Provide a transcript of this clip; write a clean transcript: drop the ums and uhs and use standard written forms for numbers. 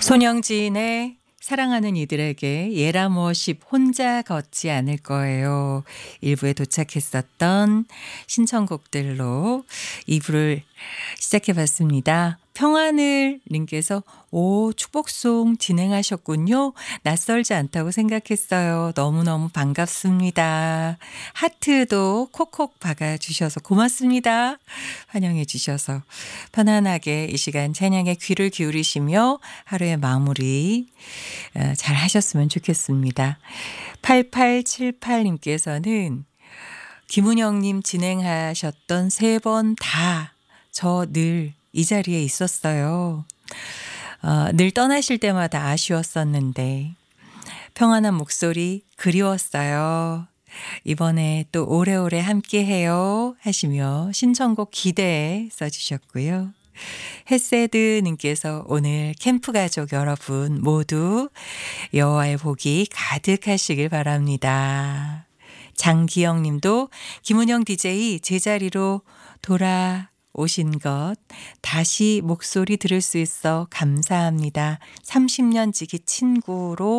손영진의 사랑하는 이들에게 예람 워십 혼자 걷지 않을 거예요. 1부에 도착했었던 신청곡들로 2부를 시작해 봤습니다. 평하늘 님께서 축복송 진행하셨군요. 낯설지 않다고 생각했어요. 너무너무 반갑습니다. 하트도 콕콕 박아주셔서 고맙습니다. 환영해 주셔서 편안하게 이 시간 찬양에 귀를 기울이시며 하루의 마무리 잘 하셨으면 좋겠습니다. 8878님께서는 김은영님 진행하셨던 3번 다 저 늘 이 자리에 있었어요. 늘 떠나실 때마다 아쉬웠었는데 평안한 목소리 그리웠어요. 이번에 또 오래오래 함께해요 하시며 신청곡 기대해 써주셨고요. 햇세드님께서 오늘 캠프 가족 여러분 모두 여호와의 복이 가득하시길 바랍니다. 장기영님도 김은영 DJ 제자리로 돌아오신 것 다시 목소리 들을 수 있어 감사합니다. 30년 지기 친구로